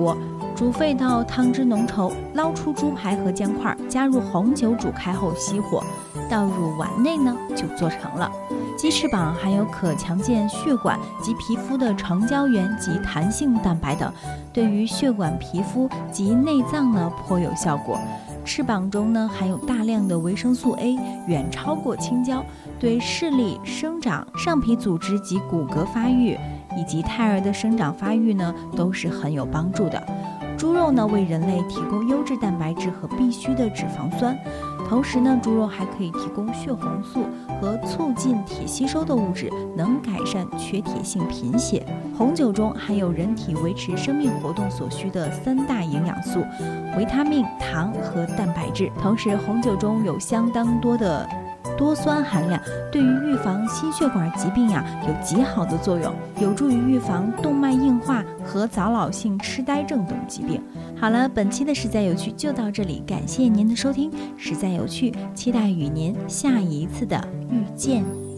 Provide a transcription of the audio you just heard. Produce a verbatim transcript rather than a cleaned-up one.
锅，煮沸到汤汁浓稠，捞出猪排和姜块，加入红酒煮开后熄火，倒入碗内呢，就做成了。鸡翅膀含有可强健血管及皮肤的长胶原及弹性蛋白等，对于血管、皮肤及内脏呢颇有效果。翅膀中呢含有大量的维生素 A， 远超过青椒，对视力、生长、上皮组织及骨骼发育以及胎儿的生长发育呢都是很有帮助的。猪肉呢为人类提供优质蛋白质和必需的脂肪酸，同时呢猪肉还可以提供血红素和促进铁吸收的物质，能改善缺铁性贫血。红酒中含有人体维持生命活动所需的三大营养素：维他命、糖和蛋白质。同时红酒中有相当多的多酸含量，对于预防心血管疾病呀有极好的作用，有助于预防动脉硬化和早老性痴呆症等疾病。好了，本期的实在有趣就到这里，感谢您的收听。实在有趣，期待与您下一次的遇见。